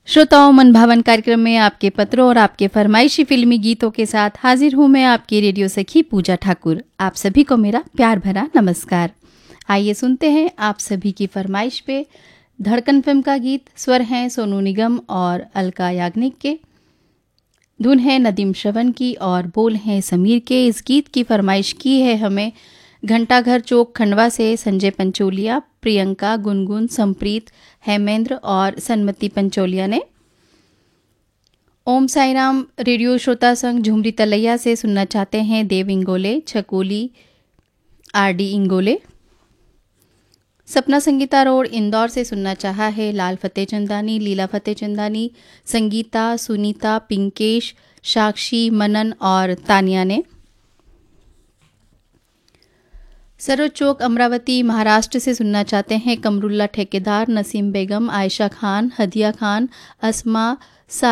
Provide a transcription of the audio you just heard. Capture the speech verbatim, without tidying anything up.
श्रोताओं, मन भावन कार्यक्रम में आपके पत्रों और आपके फरमाइशी फिल्मी गीतों के साथ हाजिर हूँ मैं, आपकी रेडियो सखी पूजा ठाकुर। आप सभी को मेरा प्यार भरा नमस्कार। आइए सुनते हैं आप सभी की फरमाइश पे धड़कन फिल्म का गीत। स्वर हैं सोनू निगम और अलका याग्निक के, धुन है नदीम श्रवण की और बोल हैं समीर के। इस गीत की फरमाइश की है हमें घंटाघर चौक खंडवा से संजय पंचोलिया, प्रियंका, गुनगुन, संप्रीत, हेमेंद्र और सन्मति पंचोलिया ने। ओम साईराम रेडियो श्रोता संघ झुमरी तलैया से सुनना चाहते हैं देव Ingole, छकोली, R D Ingole. Sapna Sangeeta road Indore से सुनना चाहा है लाल फतेहचंदानी, लीला फतेहचंदानी, संगीता, सुनीता, पिंकेश, साक्षी, मनन और तानिया ने। सरोज चौक अमरावती महाराष्ट्र से सुनना चाहते हैं कमरुल्ला ठेकेदार, नसीम बेगम, आयशा खान, हदिया खान, अस्मा,